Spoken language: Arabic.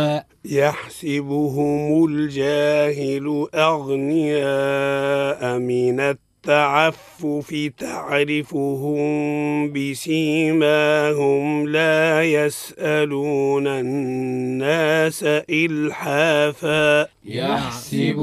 يحسبهم الجاهل أغنياء من التعفف تعرفهم بسيماهم لا يسألون الناس إلحافا